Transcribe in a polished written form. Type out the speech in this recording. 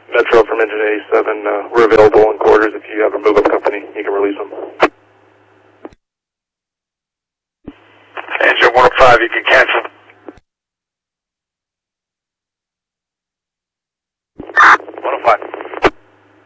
Metro from Engine 87. We're available in quarters. If you have a move-up company, you can release them. Engine 105, you can cancel. 105.